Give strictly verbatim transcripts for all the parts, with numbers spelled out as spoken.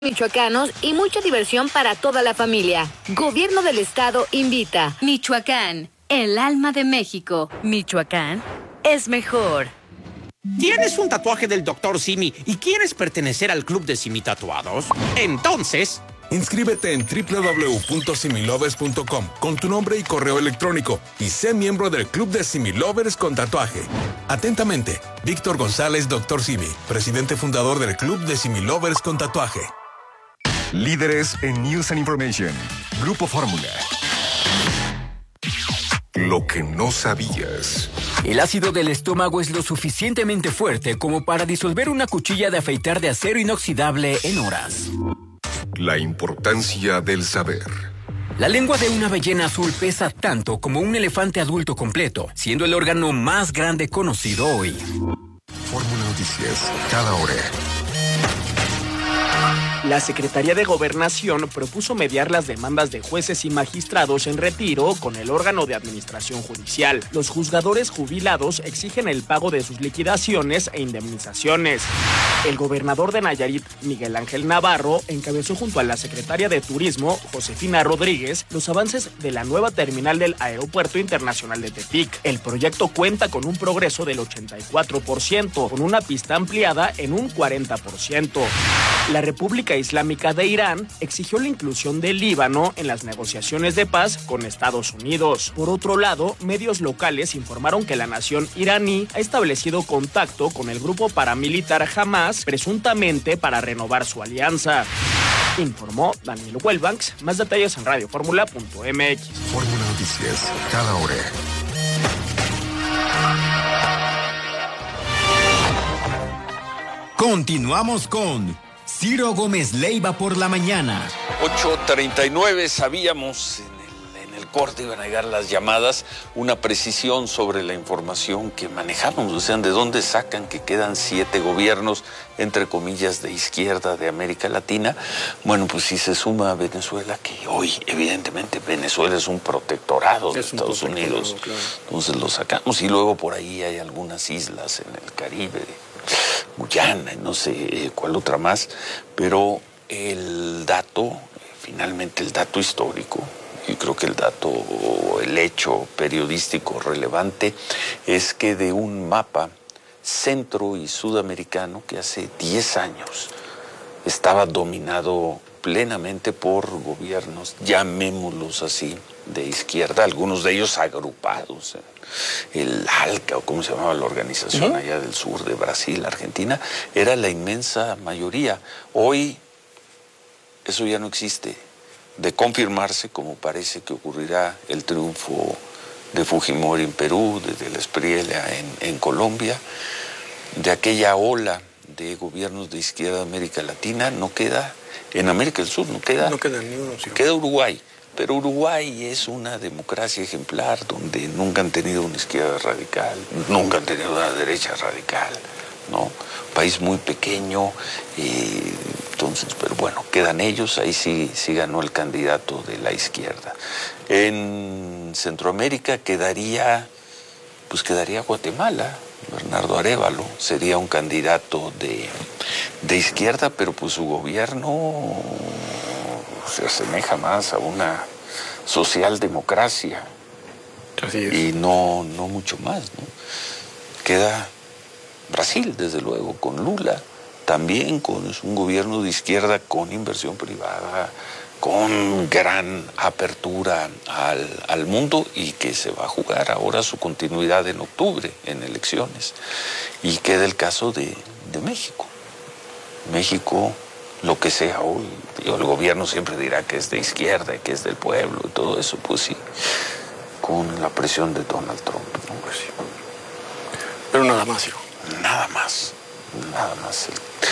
michoacanos y mucha diversión para toda la familia. Gobierno del Estado invita. Michoacán, el alma de México. Michoacán es mejor. ¿Tienes un tatuaje del doctor Simi y quieres pertenecer al club de Simi Tatuados? Entonces, inscríbete en doble u doble u doble u punto similovers punto com con tu nombre y correo electrónico y sé miembro del club de Similovers con tatuaje. Atentamente, Víctor González, doctor Simi, presidente fundador del club de Similovers con tatuaje. Líderes en News and Information. Grupo Fórmula. Lo que no sabías. El ácido del estómago es lo suficientemente fuerte como para disolver una cuchilla de afeitar de acero inoxidable en horas. La importancia del saber. La lengua de una ballena azul pesa tanto como un elefante adulto completo, siendo el órgano más grande conocido hoy. Fórmula Noticias, cada hora. La Secretaría de Gobernación propuso mediar las demandas de jueces y magistrados en retiro con el órgano de administración judicial. Los juzgadores jubilados exigen el pago de sus liquidaciones e indemnizaciones. El gobernador de Nayarit, Miguel Ángel Navarro, encabezó junto a la secretaria de Turismo, Josefina Rodríguez, los avances de la nueva terminal del Aeropuerto Internacional de Tepic. El proyecto cuenta con un progreso del ochenta y cuatro por ciento, con una pista ampliada en un cuarenta por ciento. La República Islámica de Irán exigió la inclusión del Líbano en las negociaciones de paz con Estados Unidos. Por otro lado, medios locales informaron que la nación iraní ha establecido contacto con el grupo paramilitar Hamas, presuntamente para renovar su alianza. Informó Daniel Huelbanks. Más detalles en radio fórmula punto m x. Fórmula Noticias, cada hora. Continuamos con Ciro Gómez Leiva por la mañana. ocho treinta y nueve, sabíamos en el, en el corte iban a llegar las llamadas, una precisión sobre la información que manejamos, o sea, de dónde sacan que quedan siete gobiernos, entre comillas, de izquierda de América Latina. Bueno, pues si se suma a Venezuela, que hoy evidentemente Venezuela es un protectorado de Estados Unidos, claro. Entonces lo sacamos y luego por ahí hay algunas islas en el Caribe, Guyana, no sé cuál otra más, pero el dato, finalmente el dato histórico, y creo que el dato, el hecho periodístico relevante, es que de un mapa centro y sudamericano que hace diez años estaba dominado plenamente por gobiernos, llamémoslos así, de izquierda, algunos de ellos agrupados, el ALCA, o como se llamaba la organización allá del sur de Brasil, Argentina, era la inmensa mayoría. Hoy eso ya no existe. De confirmarse, como parece que ocurrirá el triunfo de Fujimori en Perú, de, de la Espriella en, en Colombia, de aquella ola de gobiernos de izquierda de América Latina, no queda, en América del Sur no queda, no queda ni uno, sí. Queda Uruguay. Pero Uruguay es una democracia ejemplar donde nunca han tenido una izquierda radical, nunca han tenido una derecha radical, ¿no? País muy pequeño, eh, entonces, pero bueno, quedan ellos, ahí sí, sí ganó el candidato de la izquierda. En Centroamérica quedaría, pues quedaría Guatemala, Bernardo Arévalo sería un candidato de, de izquierda, pero pues su gobierno se asemeja más a una socialdemocracia. Así es. Y no, no mucho más, ¿no? Queda Brasil, desde luego, con Lula, también con es un gobierno de izquierda con inversión privada, con gran apertura al, al mundo y que se va a jugar ahora su continuidad en octubre, en elecciones. Y queda el caso de, de México. México, lo que sea hoy, digo, el gobierno siempre dirá que es de izquierda, que es del pueblo y todo eso, pues sí, con la presión de Donald Trump, ¿no? Pues sí. Pero nada más, hijo. Nada más, nada más.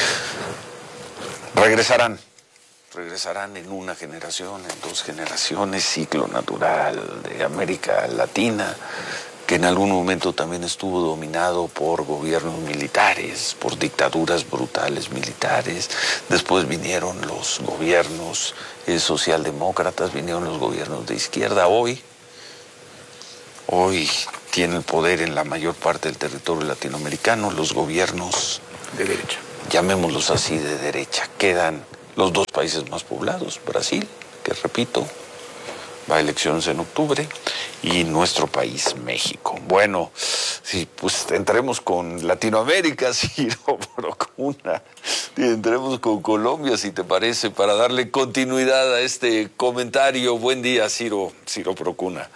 Regresarán, regresarán en una generación, en dos generaciones, ciclo natural de América Latina, que en algún momento también estuvo dominado por gobiernos militares, por dictaduras brutales militares. Después vinieron los gobiernos eh, socialdemócratas, vinieron los gobiernos de izquierda. Hoy, hoy tiene el poder en la mayor parte del territorio latinoamericano los gobiernos de derecha, llamémoslos así, de derecha. Quedan los dos países más poblados, Brasil, que repito, va a elecciones en octubre, y nuestro país, México. Bueno, sí, pues entremos con Latinoamérica, Ciro Procuna, y entremos con Colombia, si te parece, para darle continuidad a este comentario. Buen día, Ciro, Ciro Procuna.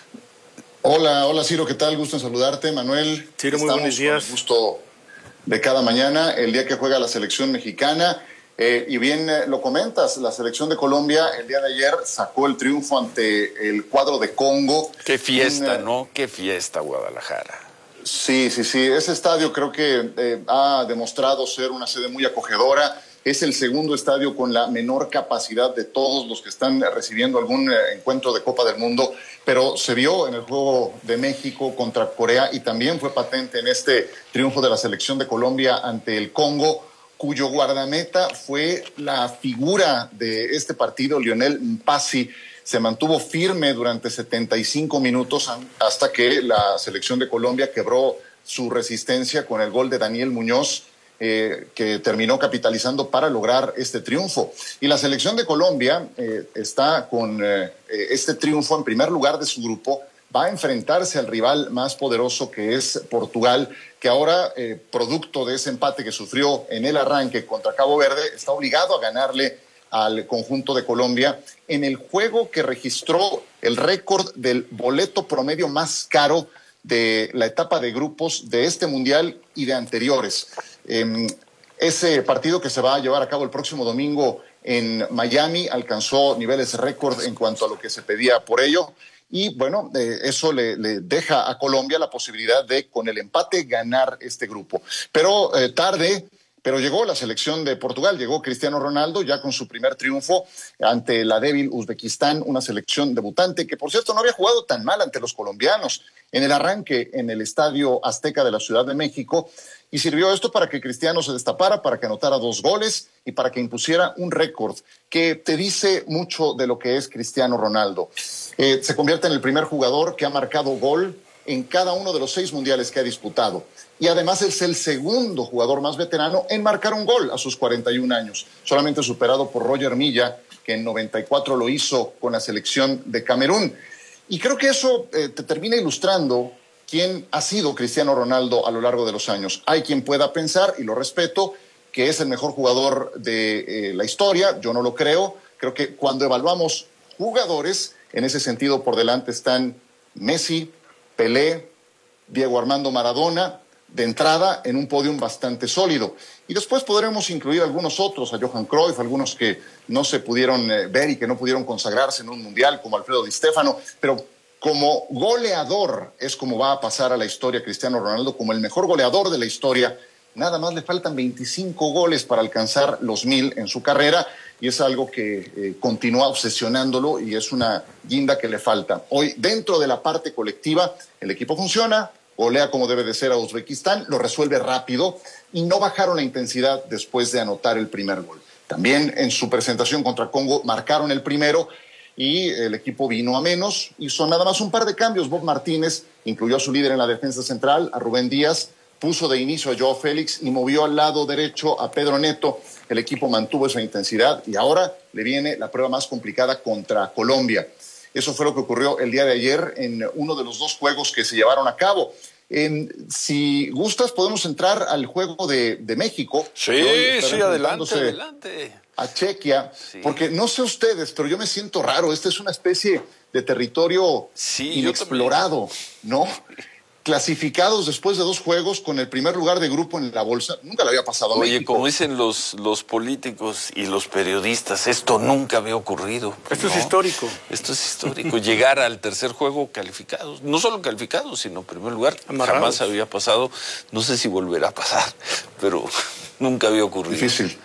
Hola, hola Ciro, ¿qué tal? Gusto en saludarte, Manuel. Ciro, muy buenos días. Con el gusto de cada mañana, el día que juega la selección mexicana. Eh, y bien eh, lo comentas, la selección de Colombia el día de ayer sacó el triunfo ante el cuadro de Congo. Qué fiesta, Un, eh, ¿no? Qué fiesta, Guadalajara. Sí, sí, sí. Ese estadio creo que eh, ha demostrado ser una sede muy acogedora. Es el segundo estadio con la menor capacidad de todos los que están recibiendo algún eh, encuentro de Copa del Mundo, pero se vio en el juego de México contra Corea y también fue patente en este triunfo de la selección de Colombia ante el Congo, cuyo guardameta fue la figura de este partido, Lionel Mpassi. Se mantuvo firme durante setenta y cinco minutos hasta que la selección de Colombia quebró su resistencia con el gol de Daniel Muñoz, eh, que terminó capitalizando para lograr este triunfo. Y la selección de Colombia eh, está con eh, este triunfo en primer lugar de su grupo. Va a enfrentarse al rival más poderoso, que es Portugal, que ahora, eh, producto de ese empate que sufrió en el arranque contra Cabo Verde, está obligado a ganarle al conjunto de Colombia en el juego que registró el récord del boleto promedio más caro de la etapa de grupos de este mundial y de anteriores. Eh, ese partido que se va a llevar a cabo el próximo domingo en Miami alcanzó niveles récord en cuanto a lo que se pedía por ello. Y bueno, eh, eso le, le deja a Colombia la posibilidad de, con el empate, ganar este grupo. Pero eh, tarde, pero llegó la selección de Portugal, llegó Cristiano Ronaldo ya con su primer triunfo ante la débil Uzbekistán, una selección debutante que, por cierto, no había jugado tan mal ante los colombianos en el arranque en el Estadio Azteca de la Ciudad de México. Y sirvió esto para que Cristiano se destapara, para que anotara dos goles y para que impusiera un récord que te dice mucho de lo que es Cristiano Ronaldo. Eh, se convierte en el primer jugador que ha marcado gol en cada uno de los seis mundiales que ha disputado. Y además es el segundo jugador más veterano en marcar un gol a sus cuarenta y un años, solamente superado por Roger Milla, que en noventa y cuatro lo hizo con la selección de Camerún. Y creo que eso eh, te termina ilustrando quién ha sido Cristiano Ronaldo a lo largo de los años. Hay quien pueda pensar, y lo respeto, que es el mejor jugador de eh, la historia. Yo no lo creo. Creo que cuando evaluamos jugadores, en ese sentido por delante están Messi, Pelé, Diego Armando Maradona, de entrada en un podium bastante sólido. Y después podremos incluir algunos otros, a Johan Cruyff, algunos que no se pudieron eh, ver y que no pudieron consagrarse en un mundial, como Alfredo Di Stéfano, pero como goleador es como va a pasar a la historia Cristiano Ronaldo, como el mejor goleador de la historia. Nada más le faltan veinticinco goles para alcanzar los mil en su carrera, y es algo que eh, continúa obsesionándolo y es una guinda que le falta. Hoy, dentro de la parte colectiva, el equipo funciona, golea como debe de ser a Uzbekistán, lo resuelve rápido y no bajaron la intensidad después de anotar el primer gol. También en su presentación contra Congo marcaron el primero y el equipo vino a menos. Hizo nada más un par de cambios. Bob Martínez incluyó a su líder en la defensa central, a Rubén Díaz, puso de inicio a Joao Félix y movió al lado derecho a Pedro Neto. El equipo mantuvo esa intensidad y ahora le viene la prueba más complicada contra Colombia. Eso fue lo que ocurrió el día de ayer en uno de los dos juegos que se llevaron a cabo. En, si gustas, podemos entrar al juego de, de México. Sí, sí, adelante, adelante. A Chequia, sí. Porque no sé ustedes, pero yo me siento raro. Esta es una especie de territorio sí, inexplorado, ¿no? Clasificados después de dos juegos con el primer lugar de grupo en la bolsa. Nunca le había pasado a Oye, México. como dicen los, los políticos y los periodistas, esto nunca había ocurrido. Esto ¿no? es histórico. Esto es histórico. Llegar al tercer juego calificados. No solo calificados, sino en primer lugar. Amarrados. Jamás había pasado. No sé si volverá a pasar, pero nunca había ocurrido. Difícil.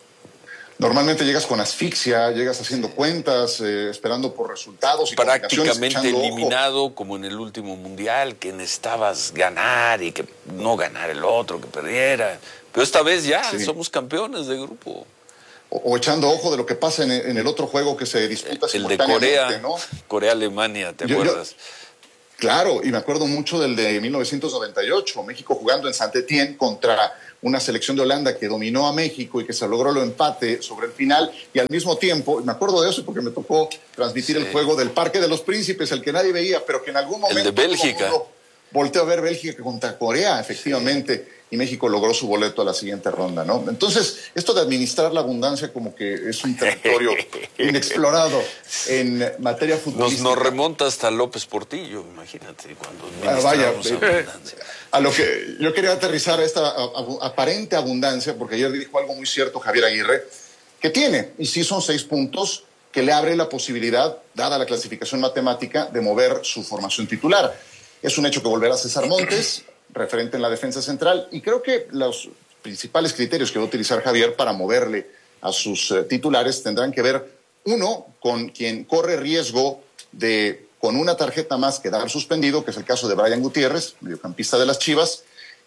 Normalmente llegas con asfixia, llegas haciendo cuentas, eh, esperando por resultados. Y prácticamente eliminado, ojo. Como en el último mundial, que necesitabas ganar y que no ganar el otro, que perdiera. Pero esta vez ya sí. Somos campeones de grupo. O, o echando ojo de lo que pasa en, en el otro juego que se disputa el, el de Corea, ¿no? Corea-Alemania, ¿te yo, acuerdas? Yo, Claro, y me acuerdo mucho del de mil novecientos noventa y ocho, México jugando en Saint-Étienne contra una selección de Holanda que dominó a México y que se logró el empate sobre el final, y al mismo tiempo, me acuerdo de eso porque me tocó transmitir sí. el juego del Parque de los Príncipes, el que nadie veía, pero que en algún momento... El de Bélgica. Volteó a ver Bélgica contra Corea, efectivamente, sí. y México logró su boleto a la siguiente ronda, ¿no? Entonces, esto de administrar la abundancia como que es un territorio inexplorado en materia futbolística. Nos, nos remonta hasta López Portillo, imagínate, cuando ah, vaya, eh, a lo que yo quería aterrizar a esta a, a, aparente abundancia, porque ayer dijo algo muy cierto Javier Aguirre, que tiene, y sí son seis puntos, que le abre la posibilidad, dada la clasificación matemática, de mover su formación titular. Es un hecho que volverá César Montes, referente en la defensa central, y creo que los principales criterios que va a utilizar Javier para moverle a sus eh, titulares tendrán que ver, uno, con quien corre riesgo de, con una tarjeta más, quedar suspendido, que es el caso de Brian Gutiérrez, mediocampista de las Chivas,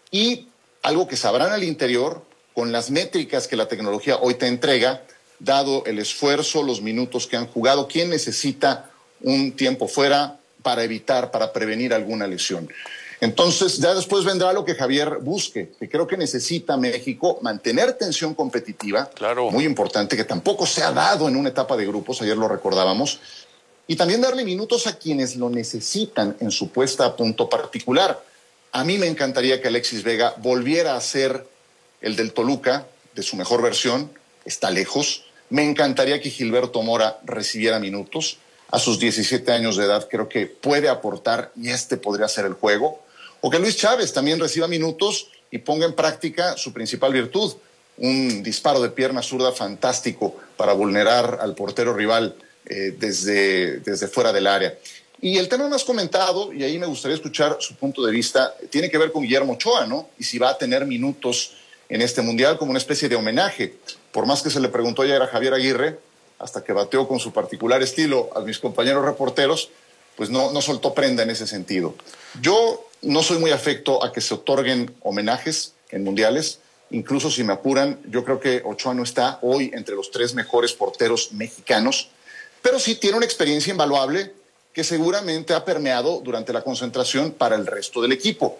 y algo que sabrán al interior, con las métricas que la tecnología hoy te entrega, dado el esfuerzo, los minutos que han jugado, quién necesita un tiempo fuera para evitar, para prevenir alguna lesión. Entonces, ya después vendrá lo que Javier busque, que creo que necesita México mantener tensión competitiva, claro. muy importante, que tampoco se ha dado en una etapa de grupos, ayer lo recordábamos, y también darle minutos a quienes lo necesitan en su puesta a punto particular. A mí me encantaría que Alexis Vega volviera a ser el del Toluca, de su mejor versión, está lejos. Me encantaría que Gilberto Mora recibiera minutos. A sus diecisiete años de edad creo que puede aportar y este podría ser el juego. O que Luis Chávez también reciba minutos y ponga en práctica su principal virtud, un disparo de pierna zurda fantástico para vulnerar al portero rival eh, desde, desde fuera del área. Y el tema más comentado, y ahí me gustaría escuchar su punto de vista, tiene que ver con Guillermo Ochoa, ¿no? Y si va a tener minutos en este Mundial como una especie de homenaje. Por más que se le preguntó ayer a Javier Aguirre, hasta que bateó con su particular estilo a mis compañeros reporteros, pues no, no soltó prenda en ese sentido. Yo no soy muy afecto a que se otorguen homenajes en mundiales, incluso si me apuran, yo creo que Ochoa no está hoy entre los tres mejores porteros mexicanos, pero sí tiene una experiencia invaluable que seguramente ha permeado durante la concentración para el resto del equipo.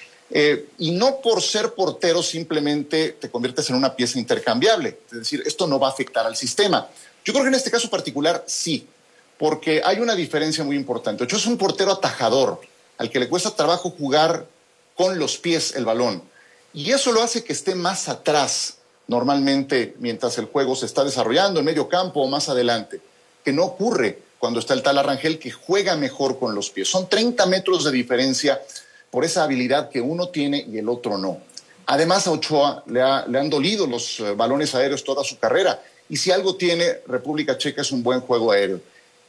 Eh, y no por ser portero simplemente te conviertes en una pieza intercambiable, es decir, esto no va a afectar al sistema. Yo creo que en este caso particular sí, porque hay una diferencia muy importante. Ochoa es un portero atajador, al que le cuesta trabajo jugar con los pies el balón, y eso lo hace que esté más atrás normalmente mientras el juego se está desarrollando, en medio campo o más adelante, que no ocurre cuando está el Tala Rangel, que juega mejor con los pies. Son treinta metros de diferencia por esa habilidad que uno tiene y el otro no. Además, a Ochoa le, ha, le han dolido los uh, balones aéreos toda su carrera, y si algo tiene República Checa es un buen juego aéreo.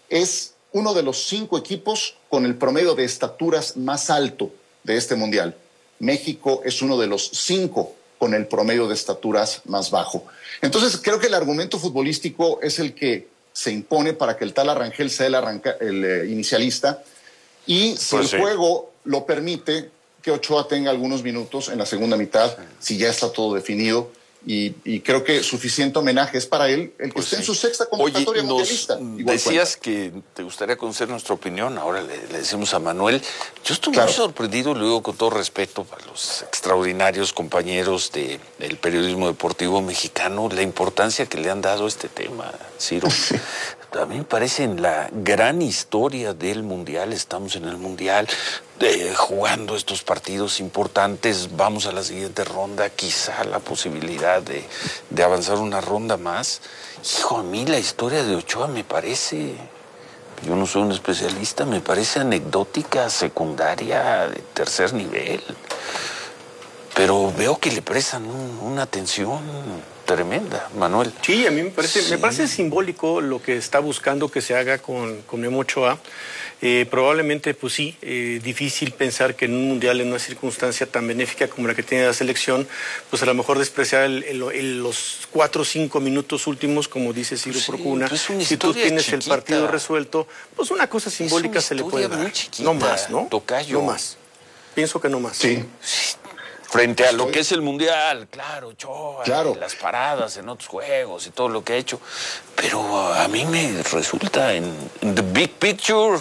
Es uno de los cinco equipos con el promedio de estaturas más alto de este Mundial. México es uno de los cinco con el promedio de estaturas más bajo. Entonces, creo que el argumento futbolístico es el que se impone para que el Tala Rangel sea el, arranca, el eh, inicialista, y si pues el sí. juego lo permite, que Ochoa tenga algunos minutos en la segunda mitad, si ya está todo definido, y, y creo que suficiente homenaje es para él el que pues esté sí. en su sexta convocatoria Oye, mundialista. Igual decías cuenta. Que te gustaría conocer nuestra opinión, ahora le, le decimos a Manuel. Yo estoy claro. muy sorprendido, lo digo con todo respeto para los extraordinarios compañeros de, del periodismo deportivo mexicano, la importancia que le han dado a este tema, Ciro. Sí. A mí me parece en la gran historia del Mundial, estamos en el Mundial, eh, jugando estos partidos importantes, vamos a la siguiente ronda, quizá la posibilidad de, de avanzar una ronda más. Hijo, a mí la historia de Ochoa me parece, yo no soy un especialista, me parece anecdótica, secundaria, de tercer nivel. Pero veo que le prestan un, una atención tremenda, Manuel. Sí, a mí me parece, sí. me parece simbólico lo que está buscando que se haga con, con Memo Ochoa. Eh, probablemente, pues sí, eh, difícil pensar que en un mundial, en una circunstancia tan benéfica como la que tiene la selección, pues a lo mejor despreciar el, el, el, los cuatro o cinco minutos últimos, como dice Ciro sí, Procuna. Pues si tú tienes chiquita. El partido resuelto, pues una cosa simbólica se le puede dar. Chiquita, no más, ¿no? Tocayo. No más. Pienso que no más. Sí. Frente a lo que es el Mundial, claro, Ochoa, claro. las paradas en otros juegos y todo lo que ha hecho. Pero a mí me resulta en, en the big picture,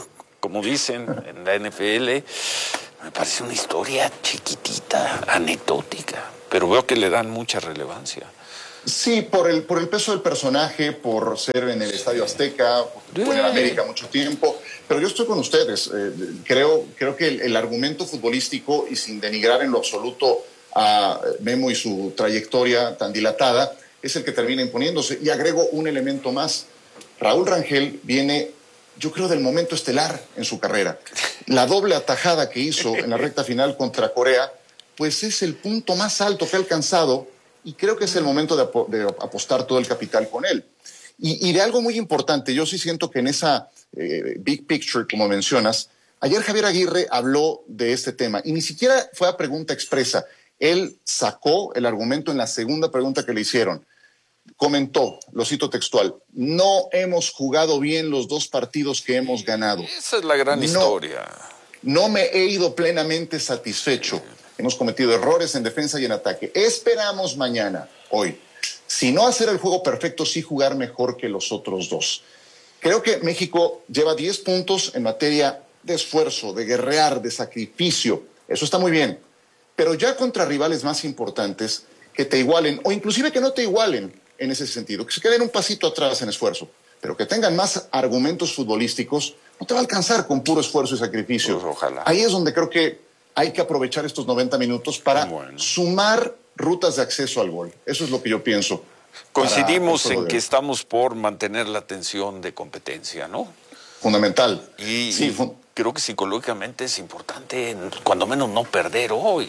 como dicen en la N F L, me parece una historia chiquitita, anecdótica, pero veo que le dan mucha relevancia. Sí, por el, por el peso del personaje, por ser en el Estadio Azteca, por en América mucho tiempo, pero yo estoy con ustedes. Eh, creo, creo que el, el argumento futbolístico, y sin denigrar en lo absoluto a Memo y su trayectoria tan dilatada, es el que termina imponiéndose. Y agrego un elemento más. Raúl Rangel viene, yo creo, del momento estelar en su carrera. La doble atajada que hizo en la recta final contra Corea, pues es el punto más alto que ha alcanzado, y creo que es el momento de, ap de apostar todo el capital con él. Y, y de algo muy importante, yo sí siento que en esa eh, big picture, como mencionas, ayer Javier Aguirre habló de este tema, y ni siquiera fue a pregunta expresa. Él sacó el argumento en la segunda pregunta que le hicieron. Comentó, lo cito textual, no hemos jugado bien los dos partidos que hemos ganado. Esa es la gran no, historia. No me he ido plenamente satisfecho. Hemos cometido errores en defensa y en ataque. Esperamos mañana, hoy, si no hacer el juego perfecto, sí jugar mejor que los otros dos. Creo que México lleva diez puntos en materia de esfuerzo, de guerrear, de sacrificio. Eso está muy bien. Pero ya contra rivales más importantes que te igualen, o inclusive que no te igualen en ese sentido, que se queden un pasito atrás en esfuerzo, pero que tengan más argumentos futbolísticos, no te va a alcanzar con puro esfuerzo y sacrificio. Pues ojalá. Ahí es donde creo que hay que aprovechar estos noventa minutos para bueno. sumar rutas de acceso al gol. Eso es lo que yo pienso. Coincidimos en que estamos por mantener la tensión de competencia, ¿no? Fundamental. Y, sí, y fun creo que psicológicamente es importante, cuando menos, no perder hoy.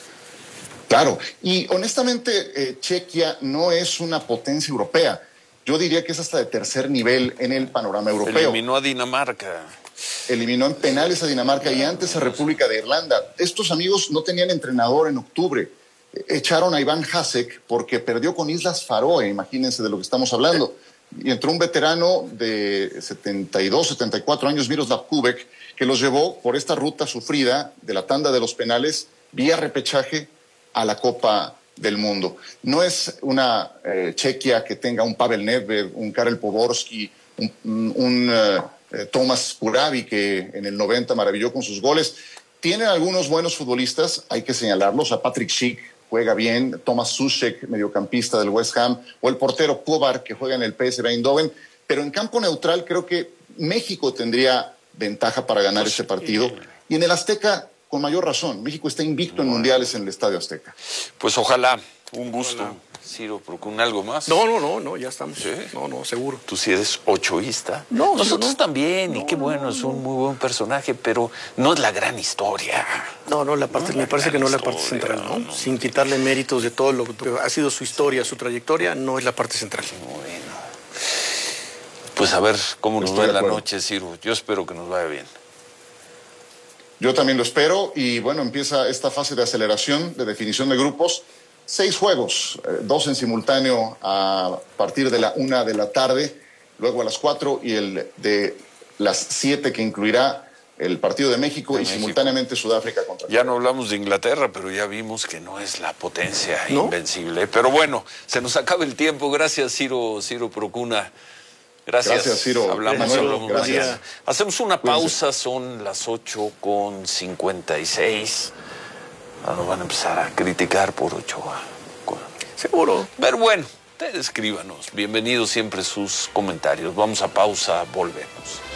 Claro, y honestamente eh, Chequia no es una potencia europea. Yo diría que es hasta de tercer nivel en el panorama europeo. Eliminó a Dinamarca. Eliminó en penales a Dinamarca y antes a República de Irlanda. Estos amigos no tenían entrenador en octubre. Echaron a Iván Hasek porque perdió con Islas Faroe, imagínense de lo que estamos hablando. Y entró un veterano de setenta y dos, setenta y cuatro años, Miroslav Kubek, que los llevó por esta ruta sufrida de la tanda de los penales vía repechaje a la Copa del Mundo. No es una eh, Chequia que tenga un Pavel Nedved, un Karel Poborský, un, un, un uh, eh, Tomas Kurabi, que en el noventa maravilló con sus goles. Tienen algunos buenos futbolistas, hay que señalarlos. A Patrick Schick juega bien, Tomas Soucek, mediocampista del West Ham, o el portero Kovar, que juega en el P S V Eindhoven. Pero en campo neutral creo que México tendría ventaja para ganar pues, este partido. Eh... Y en el Azteca, con mayor razón. México está invicto bueno. en mundiales en el Estadio Azteca. Pues ojalá, un gusto. Ojalá. Ciro, ¿procura algo más? No, no, no, no, ya estamos. ¿Sí? No, no, seguro. Tú sí eres ochoísta. No, nosotros no. también, no, y qué bueno, no, es un muy buen personaje, pero no es la gran historia. No, no, la parte, no me parece que no es la parte central, ¿no? ¿no? Sin quitarle méritos de todo lo que ha sido su historia, su trayectoria, no es la parte central. Bueno. Pues a ver cómo nos va en la noche, Ciro. Yo espero que nos vaya bien. Yo también lo espero y bueno, empieza esta fase de aceleración, de definición de grupos. Seis juegos, eh, dos en simultáneo a partir de la una de la tarde, luego a las cuatro y el de las siete que incluirá el partido de México de y México. Simultáneamente Sudáfrica contra Ya no hablamos de Inglaterra, pero ya vimos que no es la potencia ¿No? invencible. Pero bueno, se nos acaba el tiempo. Gracias, Ciro, Ciro Procuna. Gracias. Gracias, Ciro. Hablamos, Manuel, hablamos gracias. Hacemos una pausa, son las ocho con cincuenta y seis. Ahora nos van a empezar a criticar por Ochoa. Seguro. Pero bueno, ustedes escríbanos. Bienvenidos siempre sus comentarios. Vamos a pausa, volvemos.